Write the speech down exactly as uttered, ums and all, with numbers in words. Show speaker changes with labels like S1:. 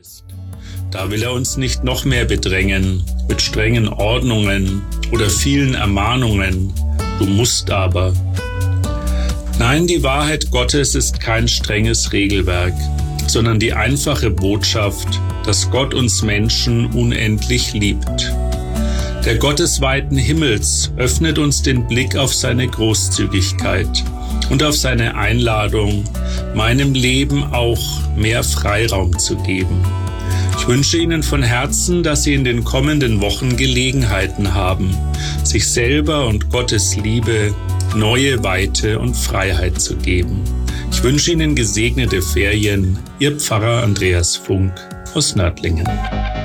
S1: ist. Da will er uns nicht noch mehr bedrängen mit strengen Ordnungen oder vielen Ermahnungen. Du musst aber. Nein, die Wahrheit Gottes ist kein strenges Regelwerk, sondern die einfache Botschaft, dass Gott uns Menschen unendlich liebt. Der Gott des weiten Himmels öffnet uns den Blick auf seine Großzügigkeit und auf seine Einladung, meinem Leben auch mehr Freiraum zu geben. Ich wünsche Ihnen von Herzen, dass Sie in den kommenden Wochen Gelegenheiten haben, sich selber und Gottes Liebe neue Weite und Freiheit zu geben. Ich wünsche Ihnen gesegnete Ferien. Ihr Pfarrer Andreas Funk aus Nördlingen.